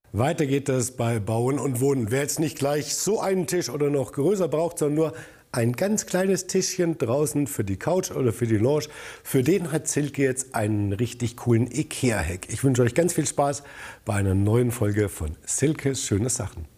Weiter geht es bei Bauen und Wohnen. Wer jetzt nicht gleich so einen Tisch oder noch größer braucht, sondern nur ein ganz kleines Tischchen draußen für die Couch oder für die Lounge, für den hat Silke jetzt einen richtig coolen Ikea-Hack. Ich wünsche euch ganz viel Spaß bei einer neuen Folge von Silkes schöne Sachen.